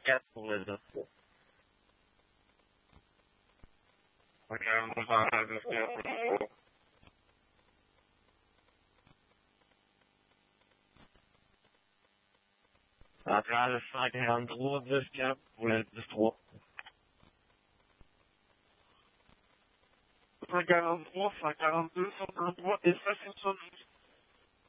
4 pour les infos. Regarde, on va faire le faire pour les infos. Après, le 143, 10 4 pour les 13. 143, 142, 133 et 170.